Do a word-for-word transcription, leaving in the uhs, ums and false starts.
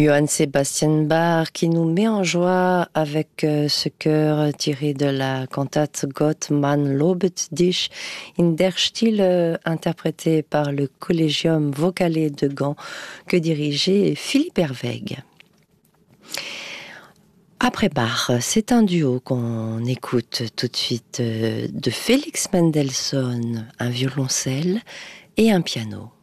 Johann Sebastian Bach qui nous met en joie avec euh, ce chœur tiré de la cantate Gott man lobet dich in der Stille, interprété par le Collegium Vocale de Gand que dirigeait Philippe Herwegh. Après Bach, c'est un duo qu'on écoute tout de suite de Félix Mendelssohn, un violoncelle et un piano.